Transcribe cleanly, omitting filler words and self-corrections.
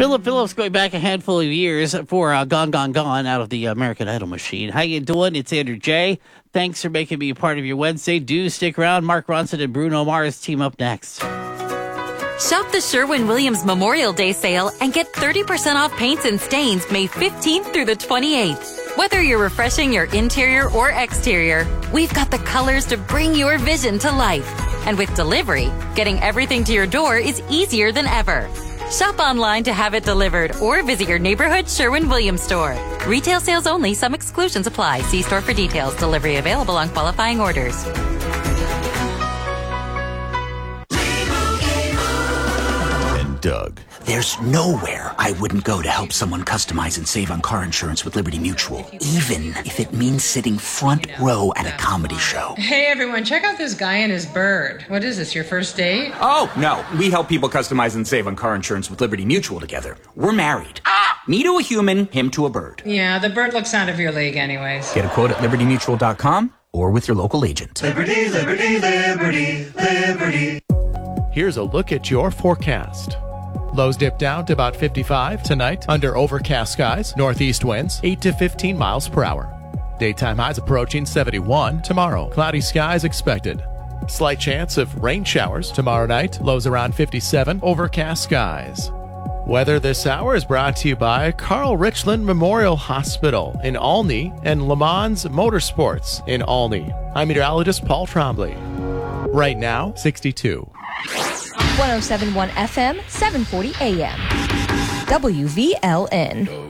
Philip Phillips going back a handful of years for Gone, Gone, Gone out of the American Idol machine. How you doing? It's Andrew J. Thanks for making me a part of your Wednesday. Do stick around. Mark Ronson and Bruno Mars team up next. Shop the Sherwin-Williams Memorial Day sale and get 30% off paints and stains May 15th through the 28th. Whether you're refreshing your interior or exterior, we've got the colors to bring your vision to life. And with delivery, getting everything to your door is easier than ever. Shop online to have it delivered or visit your neighborhood Sherwin-Williams store. Retail sales only. Some exclusions apply. See store for details. Delivery available on qualifying orders. Doug. There's nowhere I wouldn't go to help someone customize and save on car insurance with Liberty Mutual, even if it means sitting front row at a comedy show. Hey everyone, check out this guy and his bird. What is this, your first date? Oh, no. We help people customize and save on car insurance with Liberty Mutual together. We're married. Me to a human, him to a bird. Yeah, the bird looks out of your league anyways. Get a quote at libertymutual.com or with your local agent. Liberty, liberty, liberty, liberty. Here's a look at your forecast. Lows dip down to about 55 tonight under overcast skies, northeast winds 8 to 15 miles per hour. Daytime highs approaching 71 tomorrow. Cloudy skies expected. Slight chance of rain showers tomorrow night, lows around 57, overcast skies. Weather this hour is brought to you by Carl Richland Memorial Hospital in Olney and Le Mans Motorsports in Olney. I'm meteorologist Paul Trombley. Right now, 62. 107.1 FM, 740 AM. WVLN.